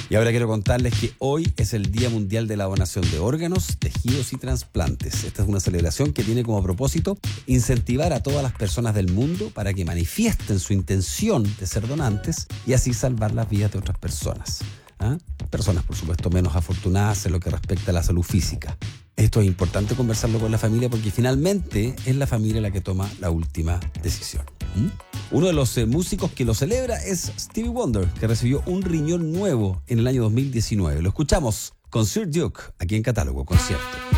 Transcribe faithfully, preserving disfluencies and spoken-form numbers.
Y ahora quiero contarles que hoy es el Día Mundial de la Donación de Órganos, Tejidos y Trasplantes. Esta es una celebración que tiene como propósito incentivar a todas las personas del mundo para que manifiesten su intención de ser donantes y así salvar las vidas de otras personas. ¿Ah? Personas, por supuesto, menos afortunadas en lo que respecta a la salud física. Esto es importante conversarlo con la familia porque finalmente es la familia la que toma la última decisión. ¿Mm? Uno de los eh, músicos que lo celebra es Stevie Wonder, que recibió un riñón nuevo en el año dos mil diecinueve. Lo escuchamos con Sir Duke aquí en Catálogo Concierto.